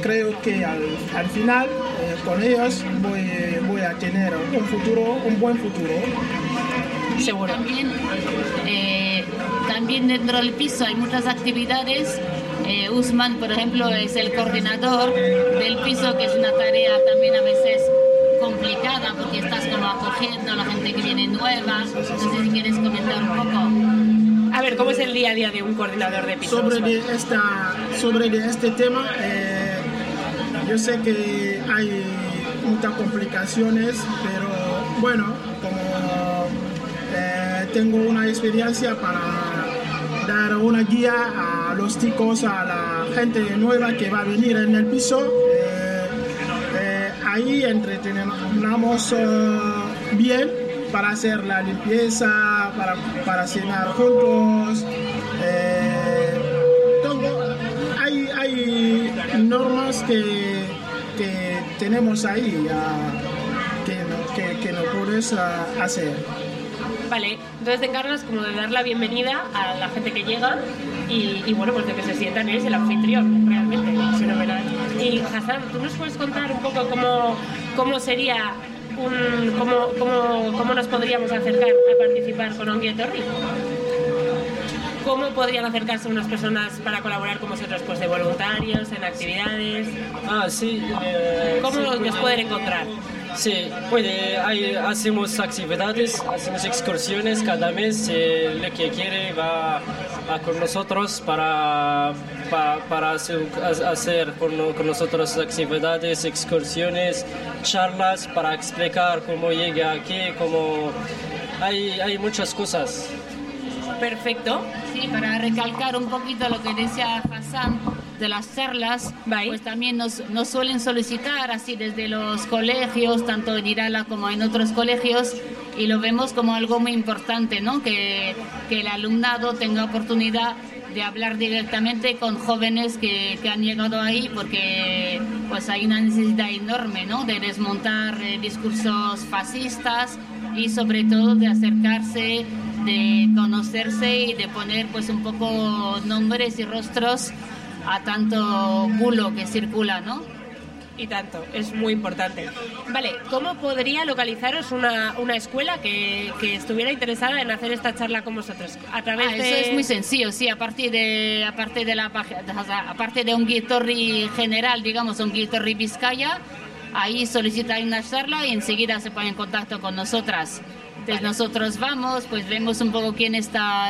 creo que al final con ellos voy a tener un buen futuro. Seguro. También dentro del piso hay muchas actividades. Usman, por ejemplo, es el coordinador del piso, que es una tarea también a veces complicada porque estás como acogiendo a la gente que viene nueva. No sé si quieres comentar un poco. A ver, ¿cómo es el día a día de un coordinador de piso? Sobre este tema, yo sé que hay muchas complicaciones, pero bueno, como tengo una experiencia para dar una guía a los chicos, a la gente nueva que va a venir en el piso. Ahí entretenemos bien para hacer la limpieza, para cenar juntos. Hay normas que tenemos ahí que no puedes hacer. Vale, entonces te encargas como de dar la bienvenida a la gente que llega y bueno, pues de que se sientan, eres el anfitrión, realmente, fenomenal. Y Hassan, ¿tú nos puedes contar un poco cómo sería, cómo nos podríamos acercar a participar con Ongi Etorri? ¿Cómo podrían acercarse unas personas para colaborar con vosotros? Pues de voluntarios, en actividades. Sí. ¿Cómo nos pueden encontrar? Sí, hacemos actividades, hacemos excursiones cada mes. El que quiere va con nosotros para hacer con nosotros actividades, excursiones, charlas para explicar cómo llega aquí, hay muchas cosas. Perfecto. Sí, para recalcar un poquito lo que decía Hassan de las charlas, pues también nos suelen solicitar así desde los colegios, tanto en Irala como en otros colegios, y lo vemos como algo muy importante, ¿no? Que el alumnado tenga oportunidad de hablar directamente con jóvenes que han llegado ahí, porque pues hay una necesidad enorme, ¿no? De desmontar discursos fascistas y sobre todo de acercarse, de conocerse y de poner pues un poco nombres y rostros a tanto bulo que circula, ¿no? Y tanto, es muy importante. Vale, ¿cómo podría localizaros una escuela que estuviera interesada en hacer esta charla con vosotros? A través de... Eso es muy sencillo, sí, aparte de la página, aparte de Ongi Etorri general, digamos, Ongi Etorri Vizcaya, ahí solicitan una charla y enseguida se ponen en contacto con nosotras. Entonces nosotros vamos, pues vemos un poco quién está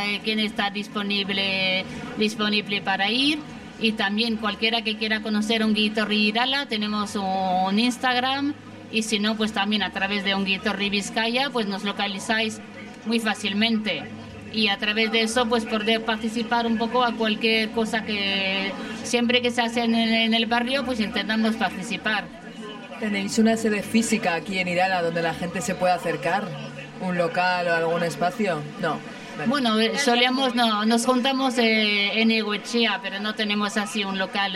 disponible para ir, y también cualquiera que quiera conocer Ongi Etorri Irala, tenemos un Instagram, y si no, pues también a través de Ongi Etorri Vizcaya, pues nos localizáis muy fácilmente, y a través de eso pues poder participar un poco a cualquier cosa que siempre que se hace en el barrio, pues intentamos participar. ¿Tenéis una sede física aquí en Irala donde la gente se pueda acercar? ¿Un local o algún espacio? No. Vale. Bueno, nos juntamos en Egoechea, pero no tenemos así un local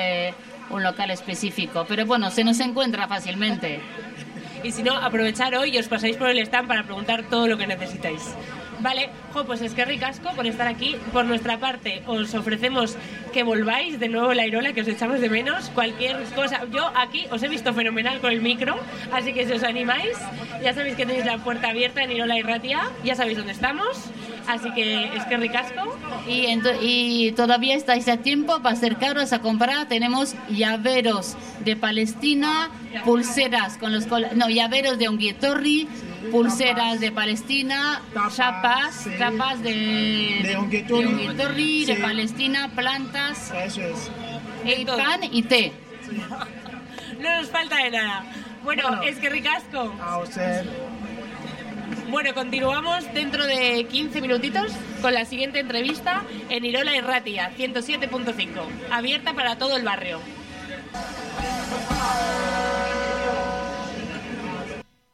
específico. Pero bueno, se nos encuentra fácilmente. Y si no, aprovechar hoy y os pasáis por el stand para preguntar todo lo que necesitáis. Vale, pues es que ricasco por estar aquí. Por nuestra parte, os ofrecemos que volváis de nuevo a la Irola, que os echamos de menos. Cualquier cosa, yo aquí os he visto fenomenal con el micro, así que si os animáis, ya sabéis que tenéis la puerta abierta en Irola y Ratia, ya sabéis dónde estamos, así que es que ricasco. Y todavía estáis a tiempo para acercaros a comprar. Tenemos llaveros de Palestina, pulseras con llaveros de Ongi Etorri, pulseras de Palestina, chapas de Ongi Etorri, de Palestina, plantas, eso es. Y pan y té. No nos falta de nada. Bueno, es que ricasco. A usted. Bueno, continuamos dentro de 15 minutitos con la siguiente entrevista en Irola y Ratia 107.5, abierta para todo el barrio.